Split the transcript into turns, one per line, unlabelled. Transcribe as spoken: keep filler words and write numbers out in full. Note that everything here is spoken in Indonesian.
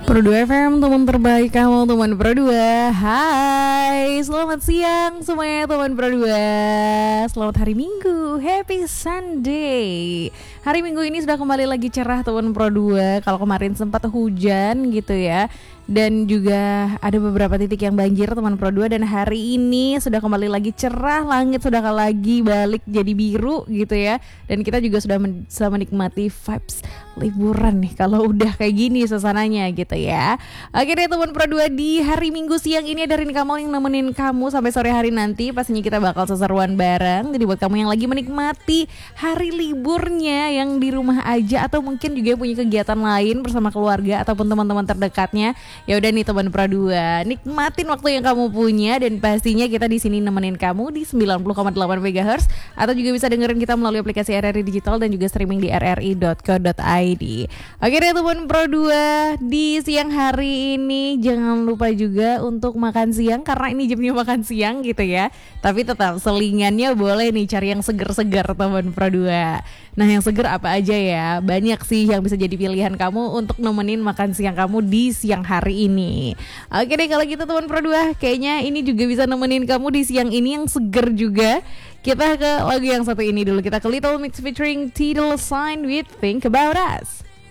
Pro dua F M, teman terbaik kamu, teman Pro dua. Hai, selamat siang semuanya teman Pro dua. Selamat hari Minggu, happy Sunday. Hari Minggu ini sudah kembali lagi cerah teman Pro dua. Kalau kemarin sempat hujan gitu ya, dan juga ada beberapa titik yang banjir teman Pro dua. Dan hari ini sudah kembali lagi cerah, langit sudah lagi balik jadi biru gitu ya. Dan kita juga sudah men- sudah menikmati vibes liburan nih kalau udah kayak gini suasananya gitu ya. Oke deh teman Pro dua, di hari Minggu siang ini ada Rin Kamal yang nemenin kamu sampai sore hari nanti. Pastinya kita bakal seseruan bareng. Jadi buat kamu yang lagi menikmati hari liburnya yang di rumah aja, atau mungkin juga punya kegiatan lain bersama keluarga ataupun teman-teman terdekatnya, ya udah nih teman Pro dua, nikmatin waktu yang kamu punya. Dan pastinya kita di sini nemenin kamu di sembilan puluh koma delapan megahertz, atau juga bisa dengerin kita melalui aplikasi R R I Digital dan juga streaming di r r i dot co dot i d. Oke deh teman Pro dua, di siang hari ini jangan lupa juga untuk makan siang, karena ini jamnya makan siang gitu ya. Tapi tetap selingannya boleh nih cari yang seger-seger teman Pro dua. Nah yang seger apa aja ya? Banyak sih yang bisa jadi pilihan kamu untuk nemenin makan siang kamu di siang hari ini. Oke deh kalau gitu teman Pro dua, kayaknya ini juga bisa nemenin kamu di siang ini yang seger juga. Kita ke lagu yang satu ini dulu. Kita ke Little Mix featuring Tidal Sign with Think About Us.